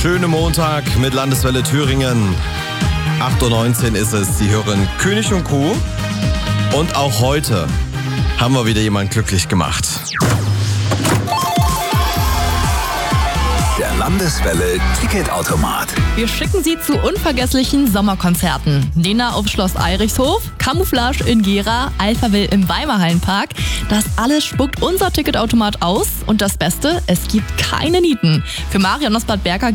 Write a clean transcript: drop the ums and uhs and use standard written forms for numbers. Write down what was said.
schönen Montag mit Landeswelle Thüringen. 8.19 Uhr ist es. Sie hören König und Kuh. Und auch heute haben wir wieder jemanden glücklich gemacht. Der Landeswelle Ticketautomat. Wir schicken Sie zu unvergesslichen Sommerkonzerten. Nena auf Schloss Eirichshof, Camouflage in Gera, Alphaville im Weimerhallenpark. Das alles spuckt unser Ticketautomat aus. Und das Beste, es gibt keine Nieten. Für Marion aus Bad Berka